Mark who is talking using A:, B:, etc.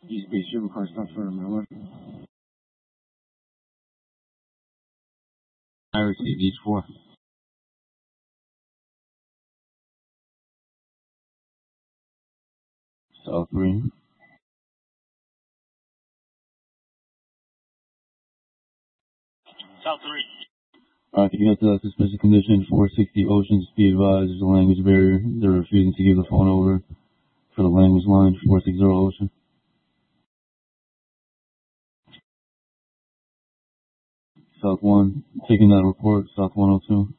A: East Bay Supercar stops for Miller. I received each 4. South 3.
B: South 3.
A: Can you get to suspicious condition 460 Ocean, be advised there's a language barrier. They're refusing to give the phone over for the language line 460 Ocean. South 1, taking that report, South 102.